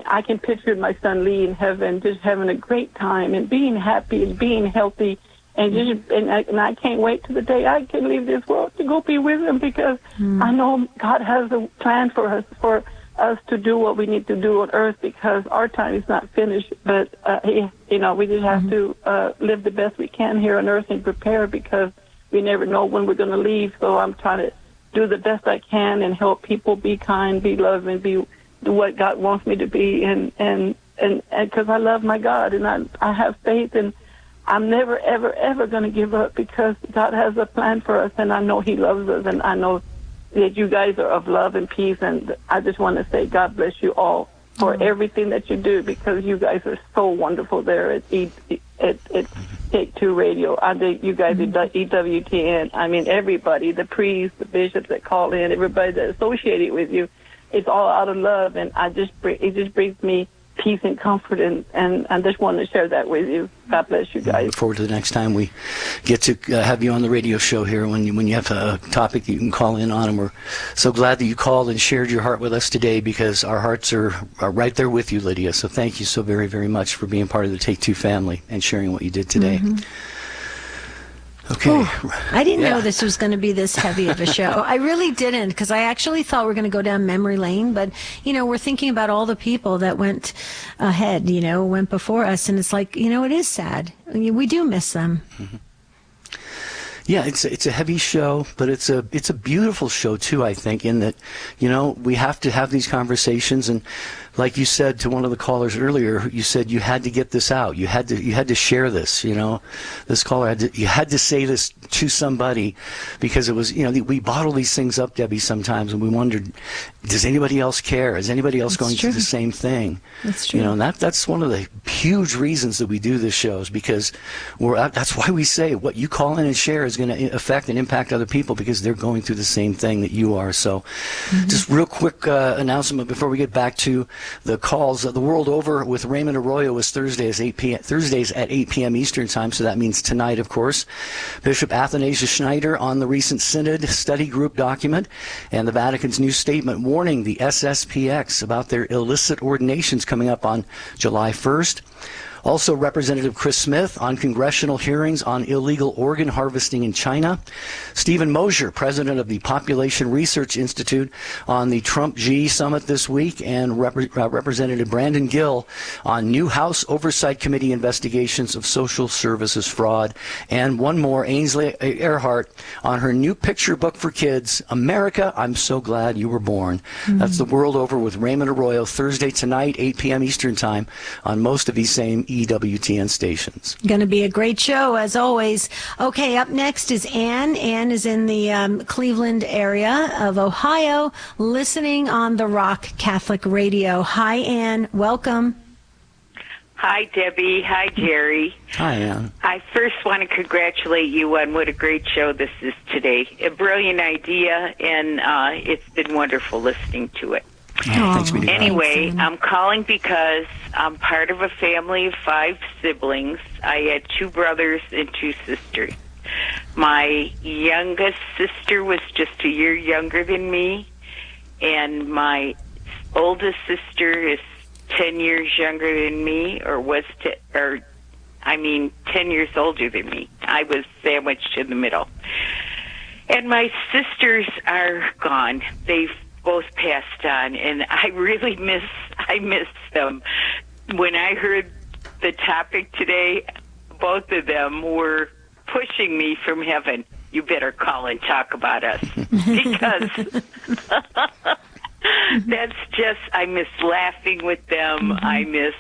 I can picture my son Lee in heaven just having a great time and being happy and being healthy. And I can't wait till the day I can leave this world to go be with him, because I know God has a plan for us to do what we need to do on earth, because our time is not finished. But, we just have to live the best we can here on earth and prepare, because we never know when we're going to leave. So I'm trying to do the best I can and help people be kind, be loving, be what God wants me to be. And because I love my God and I have faith, and I'm never, ever, ever going to give up, because God has a plan for us, and I know He loves us, and I know that you guys are of love and peace, and I just want to say God bless you all for everything that you do, because you guys are so wonderful there at Take Two Radio. I think you guys at EWTN. I mean, everybody, the priests, the bishops that call in, everybody that's associated with you, it's all out of love, and it just brings me peace and comfort, and I just wanted to share that with you. God bless you guys. I look forward to the next time we get to have you on the radio show here, when you have a topic that you can call in on. And we're so glad that you called and shared your heart with us today, because our hearts are right there with you, Lydia. So thank you so very, very much for being part of the Take Two family and sharing what you did today. Okay. Ooh, I didn't know this was going to be this heavy of a show. I really didn't, because I actually thought we were going to go down memory lane. But, we're thinking about all the people that went ahead, went before us. And it's like, it is sad. We do miss them. Yeah, it's a heavy show, but it's a beautiful show too, I think, in that, we have to have these conversations. And like you said to one of the callers earlier, you said you had to get this out. You had to share this, This caller you had to say this to somebody, because it was, we bottle these things up, Debbie, sometimes, and we wondered, does anybody else care? Is anybody else going through the same thing? That's true. And that's one of the huge reasons that we do this show, is because that's why we say what you call in and share is going to affect and impact other people, because they're going through the same thing that you are. So just real quick announcement before we get back to the calls. The World Over with Raymond Arroyo is Thursdays at 8 p.m. Eastern Time, so that means tonight, of course. Bishop Athanasius Schneider on the recent Synod Study Group document and the Vatican's new statement warning the SSPX about their illicit ordinations coming up on July 1st. Also, Representative Chris Smith on congressional hearings on illegal organ harvesting in China. Stephen Mosier, president of the Population Research Institute, on the Trump-Xi summit this week. And Representative Brandon Gill on new House Oversight Committee investigations of social services fraud. And one more, Ainsley Earhart on her new picture book for kids, America, I'm So Glad You Were Born. That's The World Over with Raymond Arroyo, Thursday tonight, 8 p.m. Eastern Time, on most of these same EWTN stations. Going to be a great show, as always. Okay, up next is Ann. Ann is in the Cleveland area of Ohio, listening on the Rock Catholic Radio. Hi, Ann. Welcome. Hi, Debbie. Hi, Jerry. Hi, Ann. I first want to congratulate you on what a great show this is today. A brilliant idea, and it's been wonderful listening to it. Thanks, anyway, I'm calling because I'm part of a family of 5 siblings. I had 2 brothers and 2 sisters. My youngest sister was just a year younger than me, and my oldest sister is 10 years younger than me, 10 years older than me. I was sandwiched in the middle. And my sisters are gone. They've both passed on, and I really miss them. When I heard the topic today, both of them were pushing me from heaven. You better call and talk about us, because that's just, I miss laughing with them. I miss,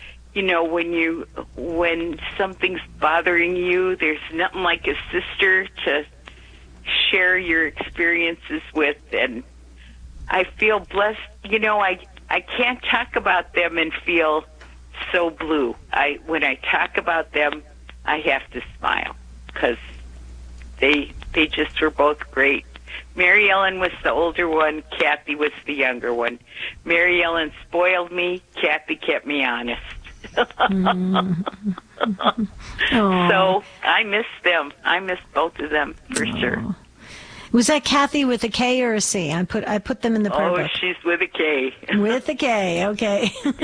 when something's bothering you, there's nothing like a sister to share your experiences with, and I feel blessed. I can't talk about them and feel so blue. When I talk about them, I have to smile, because they just were both great. Mary Ellen was the older one. Kathy was the younger one. Mary Ellen spoiled me. Kathy kept me honest. So I miss them. I miss both of them for sure. Was that Kathy with a K or a C? I put them in the prayer book. Oh, she's with a K. With a K, okay.